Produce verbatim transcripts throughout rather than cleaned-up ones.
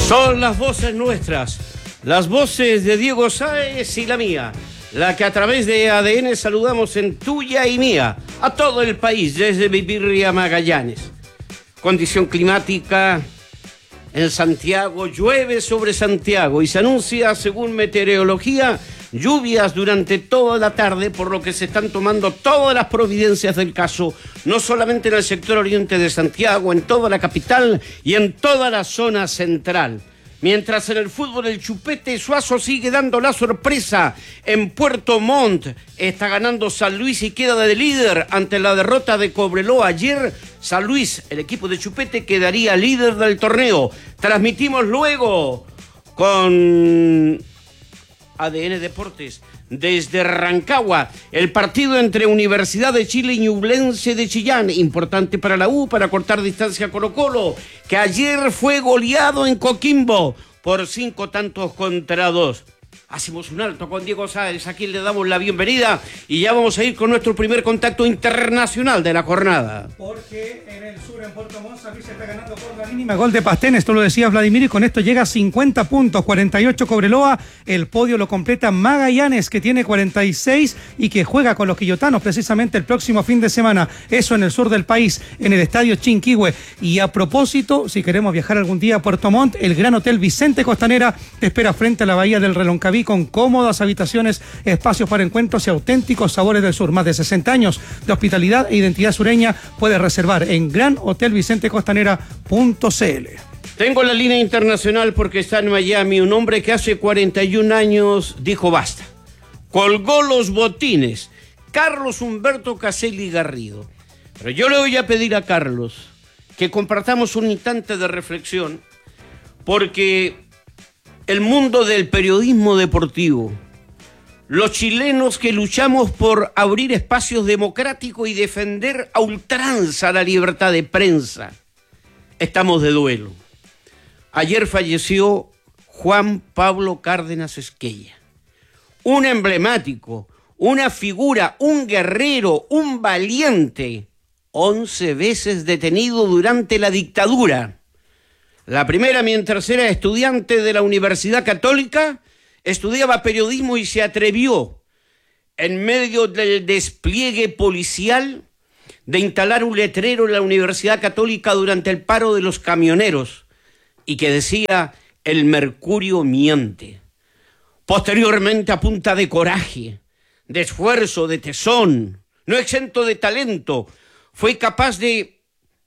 Son las voces nuestras, las voces de Diego Sáez y la mía, la que a través de A D N saludamos en tuya y mía, a todo el país, desde Bibirria a Magallanes. Condición climática en Santiago, llueve sobre Santiago y se anuncia, según meteorología, lluvias durante toda la tarde, por lo que se están tomando todas las providencias del caso, no solamente en el sector oriente de Santiago, en toda la capital y en toda la zona central. Mientras en el fútbol el Chupete Suazo sigue dando la sorpresa en Puerto Montt, está ganando San Luis y queda de líder ante la derrota de Cobreloa ayer. San Luis, el equipo de Chupete, quedaría líder del torneo. Transmitimos luego con A D N Deportes desde Rancagua el partido entre Universidad de Chile y Ñublense de Chillán, importante para la U para cortar distancia a Colo-Colo, que ayer fue goleado en Coquimbo por cinco tantos contra dos. Hacemos un alto con Diego Sáez, a quien le damos la bienvenida y ya vamos a ir con nuestro primer contacto internacional de la jornada. Porque en el sur, en Puerto Montt, San Luis está ganando por la mínima. Gol de Pastén, esto lo decía Vladimir, y con esto llega a cincuenta puntos, cuarenta y ocho Cobreloa. El podio lo completa Magallanes, que tiene cuarenta y seis y que juega con los quillotanos precisamente el próximo fin de semana. Eso en el sur del país, en el estadio Chinquihue. Y a propósito, si queremos viajar algún día a Puerto Montt, el Gran Hotel Vicente Costanera te espera frente a la bahía del Reloncaví, con cómodas habitaciones, espacios para encuentros y auténticos sabores del sur. Más de sesenta años de hospitalidad e identidad sureña. Puedes reservar en gran hotel vicente costanera punto c l. Tengo la línea internacional porque está en Miami un hombre que hace cuarenta y un años dijo basta. Colgó los botines. Carlos Humberto Caselli Garrido. Pero yo le voy a pedir a Carlos que compartamos un instante de reflexión, porque el mundo del periodismo deportivo, los chilenos que luchamos por abrir espacios democráticos y defender a ultranza la libertad de prensa, estamos de duelo. Ayer falleció Juan Pablo Cárdenas Esquella, un emblemático, una figura, un guerrero, un valiente, once veces detenido durante la dictadura. La primera mientras era estudiante de la Universidad Católica, estudiaba periodismo y se atrevió, en medio del despliegue policial, de instalar un letrero en la Universidad Católica durante el paro de los camioneros y que decía: el mercurio miente. Posteriormente, a punta de coraje, de esfuerzo, de tesón, no exento de talento, fue capaz de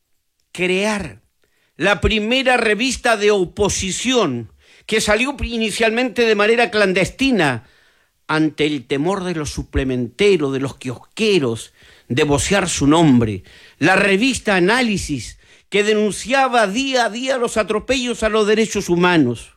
crear la primera revista de oposición, que salió inicialmente de manera clandestina ante el temor de los suplementeros, de los kiosqueros, de vocear su nombre. La revista Análisis, que denunciaba día a día los atropellos a los derechos humanos.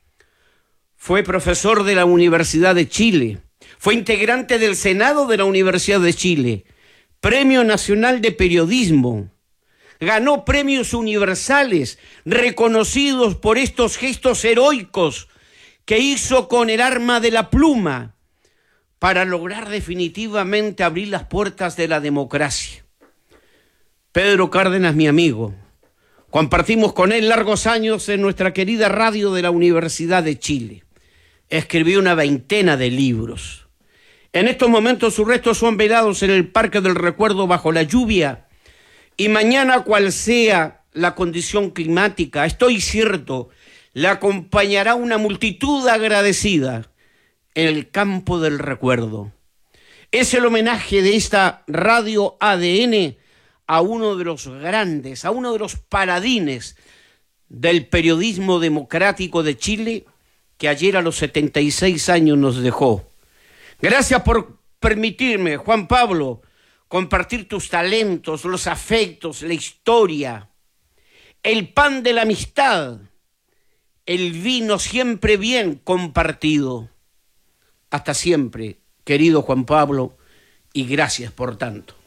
Fue profesor de la Universidad de Chile, fue integrante del Senado de la Universidad de Chile, Premio Nacional de Periodismo. Ganó premios universales reconocidos por estos gestos heroicos que hizo con el arma de la pluma para lograr definitivamente abrir las puertas de la democracia. Pedro Cárdenas, mi amigo, compartimos con él largos años en nuestra querida radio de la Universidad de Chile. Escribió una veintena de libros. En estos momentos sus restos son velados en el Parque del Recuerdo bajo la lluvia. Y mañana, cual sea la condición climática, estoy cierto, le acompañará una multitud agradecida en el campo del recuerdo. Es el homenaje de esta radio A D N a uno de los grandes, a uno de los paladines del periodismo democrático de Chile, que ayer a los setenta y seis años nos dejó. Gracias por permitirme, Juan Pablo, compartir tus talentos, los afectos, la historia, el pan de la amistad, el vino siempre bien compartido. Hasta siempre, querido Juan Pablo, y gracias por tanto.